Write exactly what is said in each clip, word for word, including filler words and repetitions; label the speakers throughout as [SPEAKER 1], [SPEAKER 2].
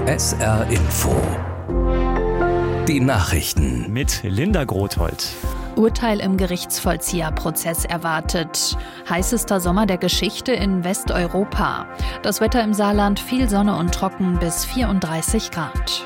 [SPEAKER 1] S R Info. Die Nachrichten.
[SPEAKER 2] Mit Linda Grothold.
[SPEAKER 3] Urteil im Gerichtsvollzieherprozess erwartet. Heißester Sommer der Geschichte in Westeuropa. Das Wetter im Saarland viel Sonne und trocken bis vierunddreißig Grad.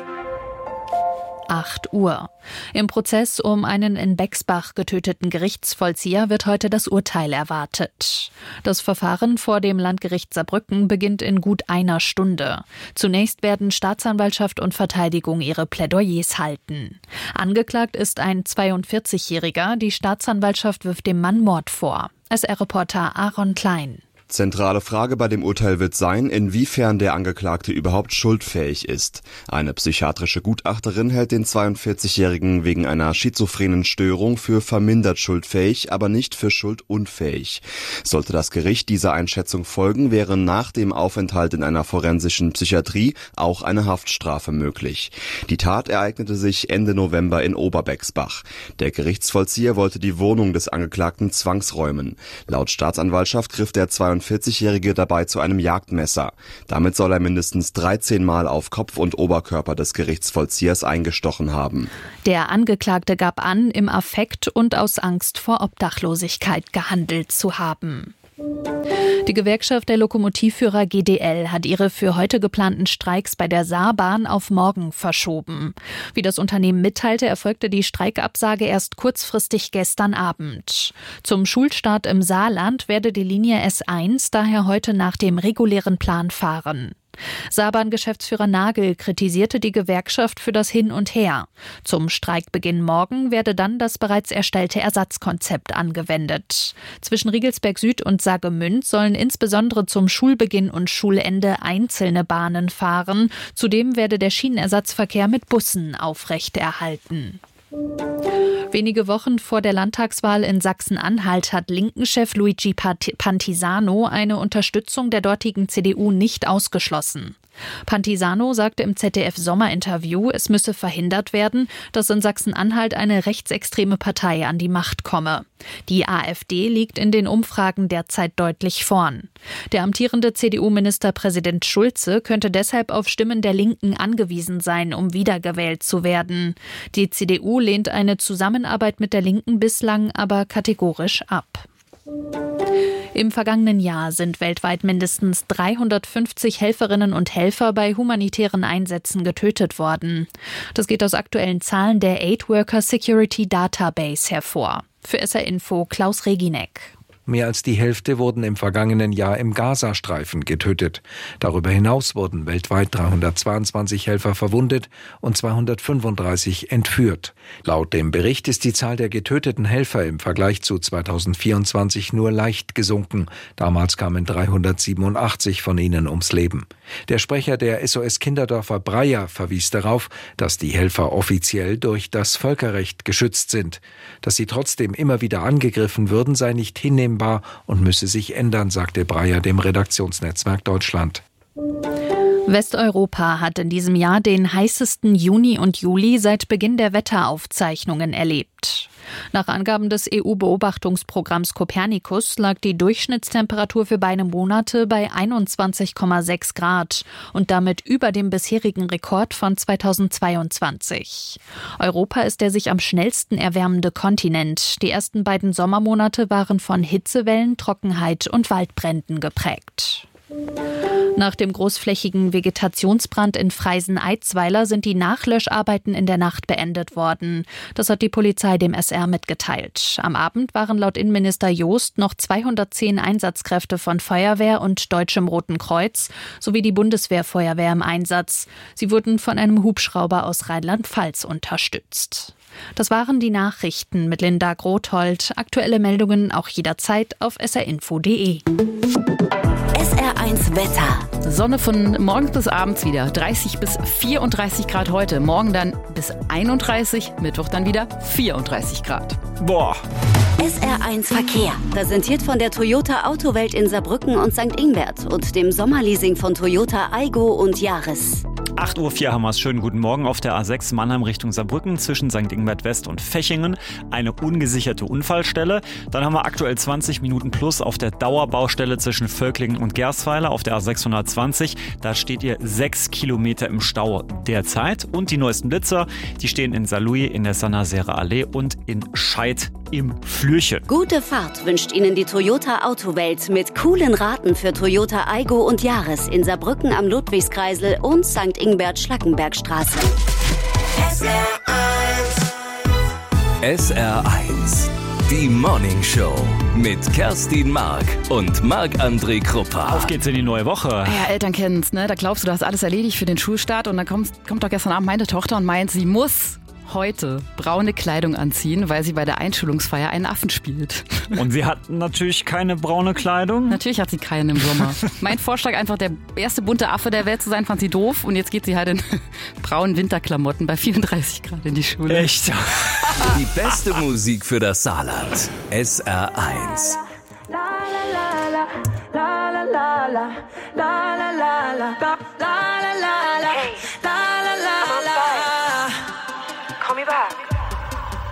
[SPEAKER 3] acht Uhr. Im Prozess um einen in Bexbach getöteten Gerichtsvollzieher wird heute das Urteil erwartet. Das Verfahren vor dem Landgericht Saarbrücken beginnt in gut einer Stunde. Zunächst werden Staatsanwaltschaft und Verteidigung ihre Plädoyers halten. Angeklagt ist ein zweiundvierzigjähriger. Die Staatsanwaltschaft wirft dem Mann Mord vor. S R-Reporter Aaron Klein.
[SPEAKER 4] Zentrale Frage bei dem Urteil wird sein, inwiefern der Angeklagte überhaupt schuldfähig ist. Eine psychiatrische Gutachterin hält den zweiundvierzigjährigen wegen einer schizophrenen Störung für vermindert schuldfähig, aber nicht für schuldunfähig. Sollte das Gericht dieser Einschätzung folgen, wäre nach dem Aufenthalt in einer forensischen Psychiatrie auch eine Haftstrafe möglich. Die Tat ereignete sich Ende November in Oberbexbach. Der Gerichtsvollzieher wollte die Wohnung des Angeklagten zwangsräumen. Laut Staatsanwaltschaft griff der zweiundvierzigjährige dabei zu einem Jagdmesser. Damit soll er mindestens dreizehn Mal auf Kopf und Oberkörper des Gerichtsvollziehers eingestochen haben.
[SPEAKER 3] Der Angeklagte gab an, im Affekt und aus Angst vor Obdachlosigkeit gehandelt zu haben. Die Gewerkschaft der Lokomotivführer G D L hat ihre für heute geplanten Streiks bei der Saarbahn auf morgen verschoben. Wie das Unternehmen mitteilte, erfolgte die Streikabsage erst kurzfristig gestern Abend. Zum Schulstart im Saarland werde die Linie S eins daher heute nach dem regulären Plan fahren. Saarbahn-Geschäftsführer Nagel kritisierte die Gewerkschaft für das Hin und Her. Zum Streikbeginn morgen werde dann das bereits erstellte Ersatzkonzept angewendet. Zwischen Riegelsberg Süd und Saargemünd sollen insbesondere zum Schulbeginn und Schulende einzelne Bahnen fahren. Zudem werde der Schienenersatzverkehr mit Bussen aufrechterhalten. Wenige Wochen vor der Landtagswahl in Sachsen-Anhalt hat Linken-Chef Luigi Pantisano eine Unterstützung der dortigen C D U nicht ausgeschlossen. Pantisano sagte im Z D F-Sommerinterview, es müsse verhindert werden, dass in Sachsen-Anhalt eine rechtsextreme Partei an die Macht komme. Die AfD liegt in den Umfragen derzeit deutlich vorn. Der amtierende C D U-Ministerpräsident Schulze könnte deshalb auf Stimmen der Linken angewiesen sein, um wiedergewählt zu werden. Die C D U lehnt eine Zusammenarbeit mit der Linken bislang aber kategorisch ab. Im vergangenen Jahr sind weltweit mindestens dreihundertfünfzig Helferinnen und Helfer bei humanitären Einsätzen getötet worden. Das geht aus aktuellen Zahlen der Aid Worker Security Database hervor. Für S R Info Klaus Reginek.
[SPEAKER 5] Mehr als die Hälfte wurden im vergangenen Jahr im Gazastreifen getötet. Darüber hinaus wurden weltweit dreihundertzweiundzwanzig Helfer verwundet und zweihundertfünfunddreißig entführt. Laut dem Bericht ist die Zahl der getöteten Helfer im Vergleich zu zweitausendvierundzwanzig nur leicht gesunken. Damals kamen dreihundertsiebenundachtzig von ihnen ums Leben. Der Sprecher der S O S Kinderdörfer Breyer verwies darauf, dass die Helfer offiziell durch das Völkerrecht geschützt sind. Dass sie trotzdem immer wieder angegriffen würden, sei nicht hinnehmbar und müsse sich ändern, sagte Breyer dem Redaktionsnetzwerk Deutschland.
[SPEAKER 3] Westeuropa hat in diesem Jahr den heißesten Juni und Juli seit Beginn der Wetteraufzeichnungen erlebt. Nach Angaben des E U-Beobachtungsprogramms Copernicus lag die Durchschnittstemperatur für beide Monate bei einundzwanzig Komma sechs Grad und damit über dem bisherigen Rekord von zweitausendzweiundzwanzig. Europa ist der sich am schnellsten erwärmende Kontinent. Die ersten beiden Sommermonate waren von Hitzewellen, Trockenheit und Waldbränden geprägt. Nach dem großflächigen Vegetationsbrand in Freisen-Eidsweiler sind die Nachlöscharbeiten in der Nacht beendet worden. Das hat die Polizei dem S R mitgeteilt. Am Abend waren laut Innenminister Joost noch zweihundertzehn Einsatzkräfte von Feuerwehr und Deutschem Roten Kreuz sowie die Bundeswehrfeuerwehr im Einsatz. Sie wurden von einem Hubschrauber aus Rheinland-Pfalz unterstützt. Das waren die Nachrichten mit Linda Grothold. Aktuelle Meldungen auch jederzeit auf s r info punkt d e.
[SPEAKER 6] S R eins Wetter.
[SPEAKER 7] Sonne von morgens bis abends wieder. dreißig bis vierunddreißig Grad heute. Morgen dann bis einunddreißig. Mittwoch dann wieder vierunddreißig Grad.
[SPEAKER 2] Boah.
[SPEAKER 6] S R eins Verkehr. Präsentiert von der Toyota Autowelt in Saarbrücken und Sankt Ingbert und dem Sommerleasing von Toyota Aygo und Yaris.
[SPEAKER 2] acht Uhr vier haben wir es. Schönen guten Morgen auf der A sechs Mannheim Richtung Saarbrücken zwischen Sankt Ingbert West und Fechingen. Eine ungesicherte Unfallstelle. Dann haben wir aktuell zwanzig Minuten plus auf der Dauerbaustelle zwischen Völklingen und Gersweiler auf der A sechshundertzwanzig. Da steht ihr sechs Kilometer im Stau derzeit. Und die neuesten Blitzer, die stehen in Saarlouis, in der Sanasera Allee und in Scheid im Flürchen.
[SPEAKER 6] Gute Fahrt wünscht Ihnen die Toyota Autowelt mit coolen Raten für Toyota Aygo und Yaris in Saarbrücken am Ludwigskreisel und Sankt Ingbert-Schlackenbergstraße.
[SPEAKER 1] S R eins. Die Morning Show mit Kerstin Mark und Marc-André Kruppa.
[SPEAKER 2] Auf geht's in die neue Woche.
[SPEAKER 7] Ja, Eltern kennen's, ne? Da glaubst du, du hast alles erledigt für den Schulstart und dann kommt, kommt doch gestern Abend meine Tochter und meint, sie muss heute braune Kleidung anziehen, weil sie bei der Einschulungsfeier einen Affen spielt.
[SPEAKER 2] Und sie hat natürlich keine braune Kleidung.
[SPEAKER 7] Natürlich hat sie keinen im Sommer. Mein Vorschlag, einfach der erste bunte Affe der Welt zu sein, fand sie doof. Und jetzt geht sie halt in braunen Winterklamotten bei vierunddreißig Grad in die Schule.
[SPEAKER 2] Echt?
[SPEAKER 1] Die beste Musik für das Saarland. S R eins.
[SPEAKER 8] Call me back.